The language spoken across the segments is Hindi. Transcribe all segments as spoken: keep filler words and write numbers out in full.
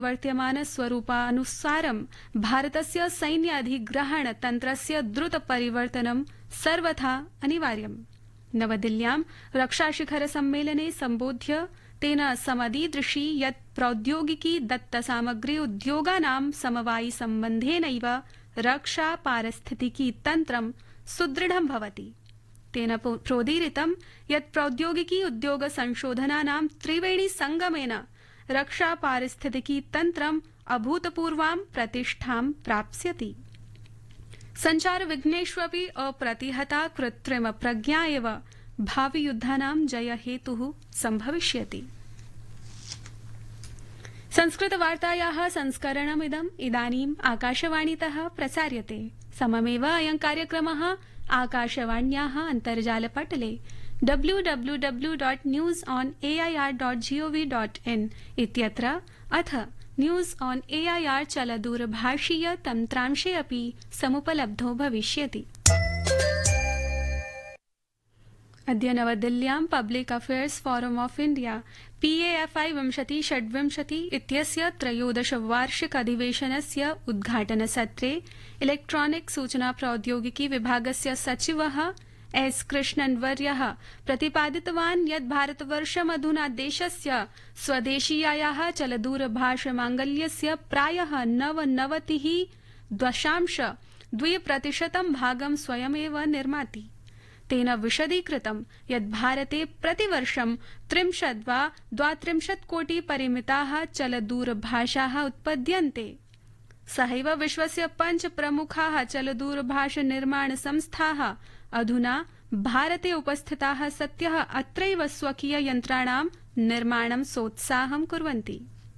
वर्त्यमानस्वरूपानुसारं भारतस्य सैन्य अधिग्रहण तन्त्रस्य द्रुत परिवर्तनं सर्वथा अनिवार्यम्। नवदिल्ल्यां रक्षाशिखर सम्मेलने सम्बोध्य तेन समदीदृशी यत् प्रौद्योगिकी दत्तसामग्री उद्योगानां समवायि सम्बन्धेनैव रक्षा पारिस्थितिकी तन्त्रं सुदृढं भवति। तेन प्रोदीरितं यत् प्रौद्योगिकी उद्योग संशोधनानां त्रिवेणी संगमेन रक्षा पारिस्थितिकी तन्त्रम् अभूतपूर्वां प्रतिष्ठां प्राप्स्यति। संचार विघ्नेष्वपि अप्रतिहता कृत्रिम प्रज्ञा एव भावि युद्धानां जय हेतुः संभविष्यति। संस्कृत वार्तायाः संस्करणमिदम् इदानीम् आकाशवाणीतः प्रसार्यते। सममेव अयं कार्यक्रमः आकाशवाण्याः अन्तर्जालपटले W W W dot news on A I R dot gov dot in इत्यत्र अथ news on A I R चलदूरभाषीय तन्त्रांशे अपि समुपलब्धो भविष्यति। अद्य नवदिल्ल्यां public affairs forum of India P A F I विंशति षड्विंशति इत्यस्य त्रयोदश वार्षिक अधिवेशनस्य उद्घाटनसत्रे इलेक्ट्रॉनिक सूचना प्रौद्योगिकी विभागस्य सचिवः एस कृष्णन् वर्यः प्रतिपादितवान् यत् भारतवर्षमधुना देशस्य स्वदेशीयायाः चलदूरभाषमाङ्गल्यस्य प्रायः नवनवतिः दशांश द्वि प्रतिशतं भागं स्वयमेव निर्माति। तेन विशदीकृतं यत् भारते प्रतिवर्षं त्रिंशत् वा द्वात्रिंशत् कोटि परिमिताः चलदूरभाषाः उत्पद्यन्ते। सहैव विश्वस्य पञ्च प्रमुखाः चलदूरभाष निर्माण संस्थाः अधुना भारते उपस्थिताः सत्यः अत्रैव स्वकीय यन्त्राणां निर्माणं सोत्साहं कुर्वन्ति।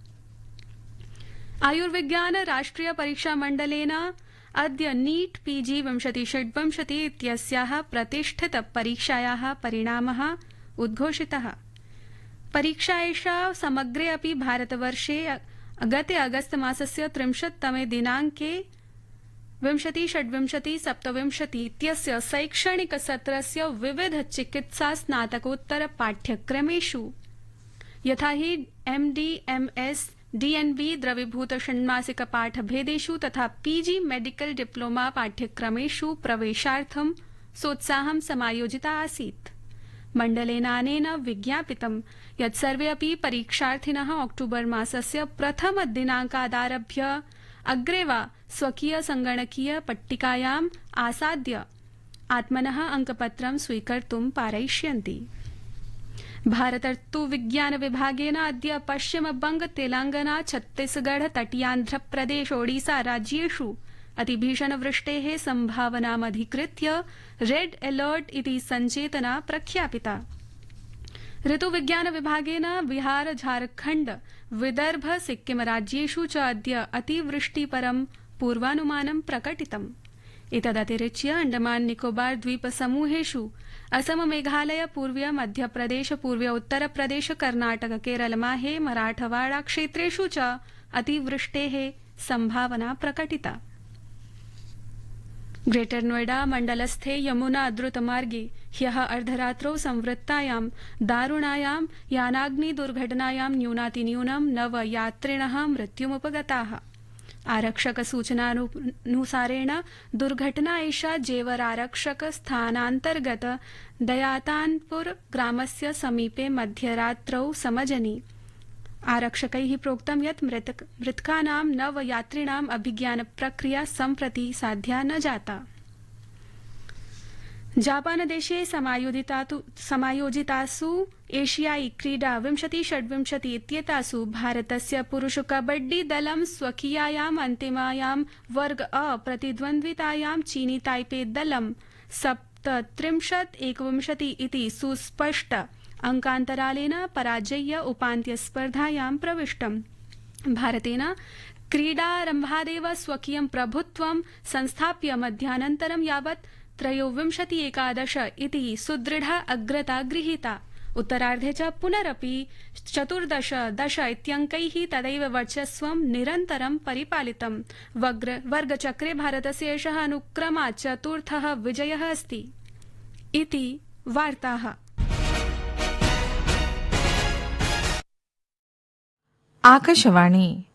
आयुर्विज्ञान राष्ट्रिय परीक्षा मण्डलेन अद्य नीट पीजी विंशति षड्विंशति इत्यस्याः प्रतिष्ठित परीक्षायाः परिणामः उद्घोषितः। परीक्षा एषा समग्रे अपि भारतवर्षे गते अगस्त मासस्य त्रिंशत्तमे दिनाङ्के विंशति षड्विंशति सप्तविंशति इत्यस्य शैक्षणिक सत्रस्य विविध चिकित्सा स्नातकोत्तर पाठ्यक्रमेषु यथा हि एमडी एमएस डीएनबी द्रवीभूत षण्मासिक पाठभेदेषु तथा पीजी मेडिकल डिप्लोमा पाठ्यक्रमेषु प्रवेशार्थं सोत्साहं समायोजिता आसीत्। मण्डलेनानेन विज्ञापितं यत् सर्वे अपि परीक्षार्थिनः अक्टोबर मासस्य प्रथम दिनाङ्कादारभ्य अग्रे वा स्वकीय संगणकीय पट्टिकायाम् आसाद्य आत्मनः अंकपत्रं स्वीकर्तुं पारयिष्यन्ति। भारतर्तु विज्ञान विभागेन अद्य पश्चिम बंग तेलंगाना छत्तीसगढ़ तटीयान्ध्रप्रदेश ओडिशा राज्येषु अतिभीषण वृष्टेः संभावनामधिकृत्य रेड अलर्ट इति सञ्चेतना प्रख्यापिता। ऋतुविज्ञान विभागेन बिहार झारखण्ड विदर्भ सिक्किम राज्येषु च अद्य अतिवृष्टिपरं पूर्वानुमानं प्रकटितम्। एतदतिरिच्य अंडमान निकोबार द्वीप समूहेषु असम मेघालय पूर्वीय मध्यप्रदेश पूर्वीय उत्तरप्रदेश कर्नाटक केरल माहे मराठवाड़ा क्षेत्रेषु च अतिवृष्टेः संभावना प्रकटिता। ग्रेटर नोएडा मण्डलस्थे यमुना द्रुतमार्गे ह्यः अर्धरात्रौ संवृत्तायां दारुणायां यानाग्नि दुर्घटनायां न्यूनातिन्यूनं नव यात्रिणः मृत्युमुपगताः। आरक्षक सूचनानुसारेण दुर्घटना एषा जेवर आरक्षक स्थानान्तर्गत दयातानपुर ग्रामस्य समीपे मध्यरात्रौ समजनि। आरक्षकैः प्रोक्तं यत् मृतकानां नव यात्रिणाम् अभिज्ञान प्रक्रिया सम्प्रति साध्या न जाता। जापानदेशे समायोजितासु एशियाई क्रीडा विंशति षड्विंशति इत्येतासु भारतस्य पुरुष कबड्डी दलं स्वकीयायाम् अन्तिमायां वर्ग अ प्रतिद्वन्द्वितायां चीनी ताइपे दलं सप्तत्रिंशत् एकविंशति इति सुस्पष्ट अंकान्तरालेन पराजय्य उपान्त्यस्पर्धायां प्रविष्टम्। भारतेन क्रीडारम्भादेव स्वकीयं प्रभुत्वं संस्थाप्य मध्यानन्तरं यावत् त्रयोविंशति एकादश इति सुदृढा अग्रता गृहीता। उत्तरार्धे च पुनरपि चतुर्दश दश इत्यङ्कैः तदैव वर्चस्वं निरन्तरं परिपालितम्। वर्गचक्रे भारतस्य एषः अनुक्रमात् चतुर्थः विजयः अस्ति। इति वार्ताः। आकाशवाणी